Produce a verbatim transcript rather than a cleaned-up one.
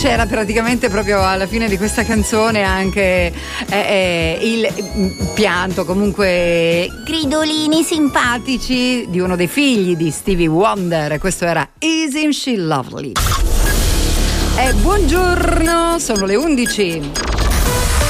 c'era praticamente proprio alla fine di questa canzone anche eh, eh, il pianto, comunque gridolini simpatici di uno dei figli di Stevie Wonder. Questo era Isn't She Lovely? E buongiorno, sono le undici.